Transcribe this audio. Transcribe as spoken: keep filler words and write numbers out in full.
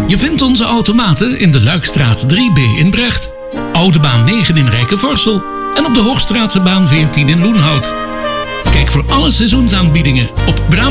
Je vindt onze automaten in de Luikstraat drie B in Brecht, Oude Baan negen in Rijkenvorsel en op de Hoogstraatse baan veertien in Loenhout. Kijk voor alle seizoensaanbiedingen op Brabant.